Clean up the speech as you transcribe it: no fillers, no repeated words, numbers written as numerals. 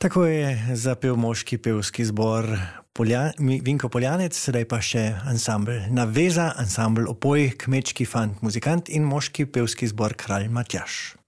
Tako je zapel moški pevski zbor Vinko Poljanec, sedaj pa še ansambl Naveza, ansambl Opoj, kmečki fant muzikant in moški pevski zbor Kralj Matjaž.